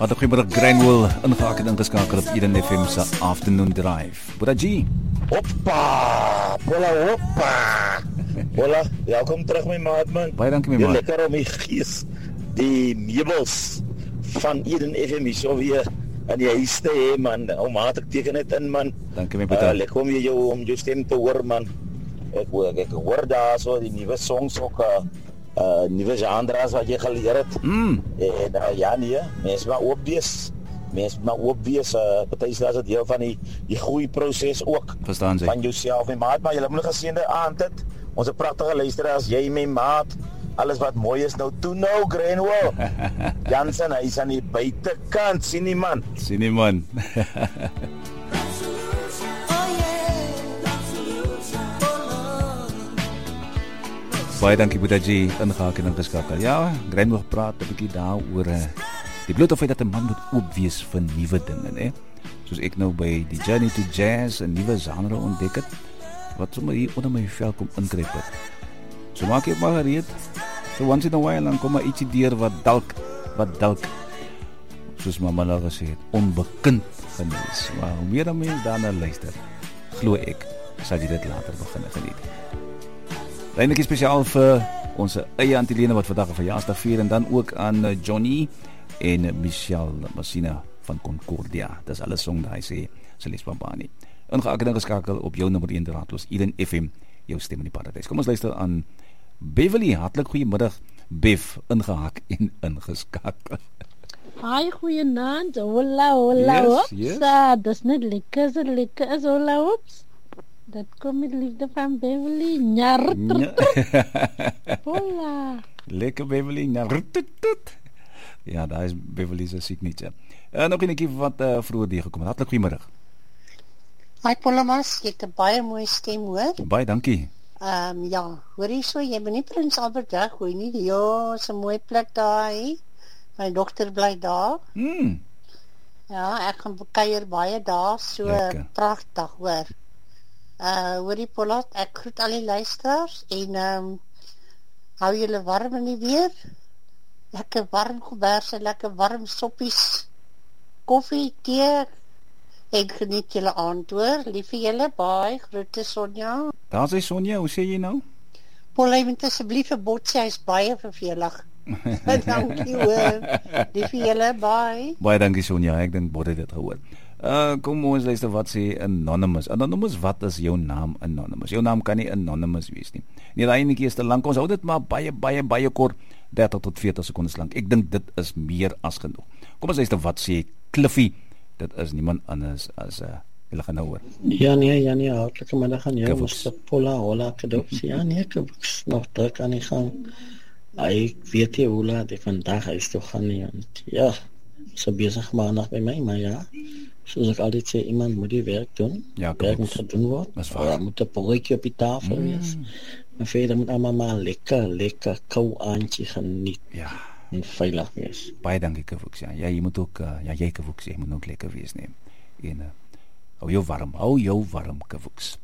Wat 'n goeiemiddag Grindwell, ingehaak en ingeskakel op Eden FM se Afternoon Drive. Boda G. Hoppa, hoppa. Hola, welkom terug my maat man. Baie dankie my maat. Lekker om die gees, die meubels van Eden FM hier so weer in die huis te hê man. O maat, ek teken dit in man. Dankie my boetie. Lekker om jou stem te hoor man. Ek hoor daar so die nuwe songs ook nuwe genres wat jy geleer het. En ja nee, mens maar oop wees. Party is dit deel van die groeiproses ook. Verstaan jy? Van jouself en maat, maar jy moet 'n geseënde aand hê. Ons pragtige luisteraars, jy my maat. Alles wat mooi is nou toe nou Grindwell. Jansen, hy is aan die buitekant, sien die man. Baie dankie Boda G, ingehaak en ingeskakel. Ja, Grindwell praat 'n bietjie daaroor die bloot feit dat 'n man moet oop wees vir nuwe dinge, né? Soos ek nou by die Journey to Jazz 'n nuwe genre ontdek het wat sommer hier onder my vel kom inkruip het. So maak ek maar gereed. So once in a while dan kom maar ietsie deur wat dalk soos mamma nou gesê het, onbekend genees. Maar hoe meer dan mens daarna luister, glo ek, sal jy dit later begin geniet. Eintlik spesiaal vir ons eie Antilene wat vandag 'n verjaarsdag vier en dan ook aan Johnny en Michelle Massina van Concordia. Dis alles song daai sê Celeste Bambani. Ingehaak en ingeskakel op jou nommer 1 draadloos Eden FM, jou stem in die paradys. Kom ons luister aan Beverly. Hartlik goeiemiddag Bev, ingehaak en ingeskakel. Hi, goeienaand. Hola, yes. Dis net lekker is hola, ops. Dat kom met liefde van Beverly. Hola. Lekker Beverly. Ja, daar is Beverly se signature. Nog 'n netjie wat vroeër die gekom het. Hartlik goeiemiddag. Hi Polomas, jy het 'n baie mooi stem hoor. Baie dankie. Ja, hoor jy so, jy moet nie Prins Albert weggooi nie. Ja, so 'n mooi plek daai. My dogter bly daar. Ja, ek gaan kuier baie daar, so lekker. Pragtig hoor. Hoorie Polat, ek groet al die luisteraars en hou julle warm in die weer. Lekker warm geberse, lekker warm soppies, koffie, tee. Ek geniet julle aand hoor. Lief vir julle, bye. Groete Sonja. Daar sê Sonja, hoe sê jy nou? Paul, moet asseblief 'n botsie, hy's baie vervelig. Dankie hoor. Lief vir julle, bye. Baie dankie Sonja, ek dink Botte het dit gehoor. Kom ons luister wat sê Anonymous. Anonymous, wat is jou naam Anonymous? Jou naam kan nie Anonymous wees nie. Nee, daai enetjie is te lank. Ons hou dit maar baie kort, 30 tot 40 sekondes lank. Ek dink dit is meer as genoeg. Kom ons luister wat sê Cliffy. Dit is niemand anders as julle gaan nou hoor. Ja nee, hartlike middag aan jou. Ons hola kadops. Ja nee, ek nog druk aan die gang. Ek weet jy hoe laat ek vandag is toe gaan nie. Ja, so besig maandag by my, maar ja. Soos ek altyd sê, iemand moet die werk doen. Ja, werk moet gedoen word. Ja, moet 'n broodjie op die tafel wees. En verder moet almal maar lekker kou aandjie geniet. Ja. En veilig wees. Baie dankie Kavoeks. Ja, jy moet ook jy Kavoeks, jy moet ook lekker wees neem. En hou jou warm Kavoeks.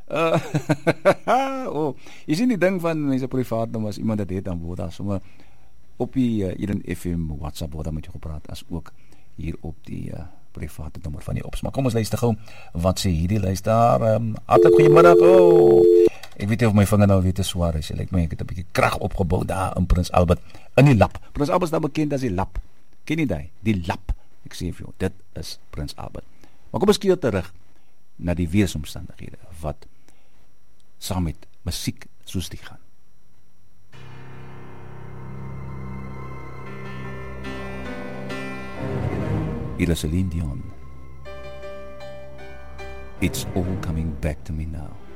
Jy sien die ding van mense privaat nou as iemand dit het dan word daar sommer op die Eden FM WhatsApp word met jou gepraat as ook hier op die private nommer van die ops. Maar kom ons luister gou wat sê hierdie luisteraar. Hartlik goeiemiddag. Ek weet nie of my vinger nou weer te swaar is. Ek het 'n bietjie krag opgebou daar in Prins Albert in die lap. Prins Albert is nou bekend as die lap. Ken jy dit? Die lap. Ek sê vir jou, dit is Prins Albert. Maar kom ons keer terug na die weeromstandighede wat saam met musiek soos die gaan. Hier is Celine Dion. It's all coming back to me now.